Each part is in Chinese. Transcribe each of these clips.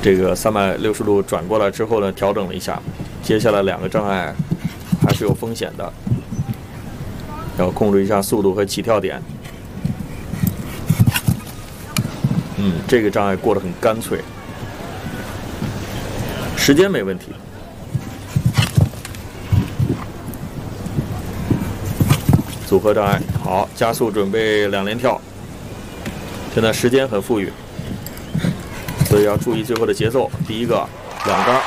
这个360度转过来之后呢，调整了一下，接下来2个障碍还是有风险的，要控制一下速度和起跳点。这个障碍过得很干脆，时间没问题。组合障碍好，加速准备2连跳，现在时间很富裕。 所以要注意最后的节奏。第一个2杆，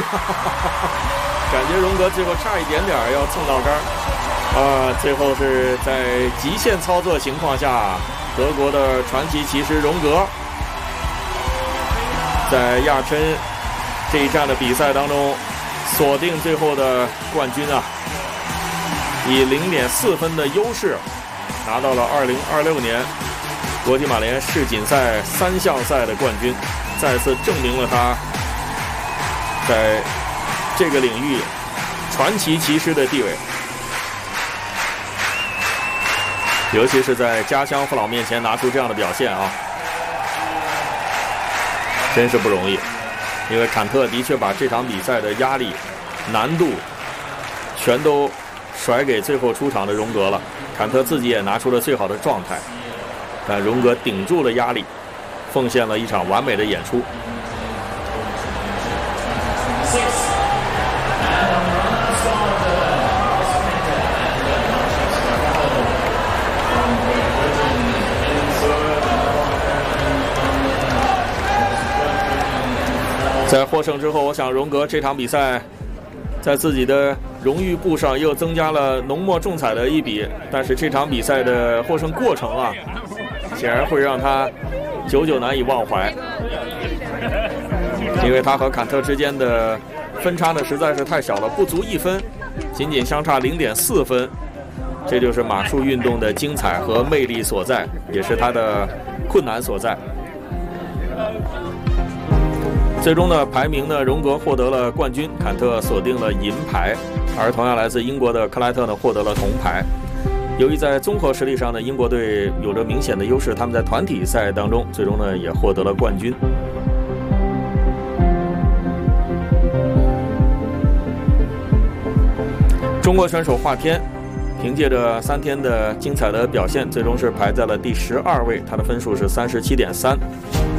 感觉荣格最后差一点点要蹭到杆，最后是在极限操作情况下，德国的传奇骑士荣格在亚琛这一站的比赛当中锁定最后的冠军啊，以0.4分的优势拿到了2026年国际马联世锦赛3项赛的冠军。 再次证明了他在这个领域传奇骑师的地位，尤其是在家乡父老面前拿出这样的表现啊，真是不容易。因为坎特的确把这场比赛的压力、难度全都甩给最后出场的荣格了。坎特自己也拿出了最好的状态，但荣格顶住了压力。 奉献了一场完美的演出。在获胜之后，我想荣格这场比赛在自己的荣誉簿上又增加了浓墨重彩的一笔。但是这场比赛的获胜过程啊，显然会让他 久久难以忘怀，因为他和坎特之间的分差呢实在是太小了，不足1分，仅仅相差0.4分。这就是马术运动的精彩和魅力所在，也是它的困难所在。最终的排名呢，荣格获得了冠军，坎特锁定了银牌，而同样来自英国的克莱特呢获得了铜牌。 由于在综合实力上呢，英国队有着明显的优势，他们在团体赛当中最终呢也获得了冠军。中国选手华天凭借着3天的精彩的表现，最终是排在了第12位，他的分数是37.3。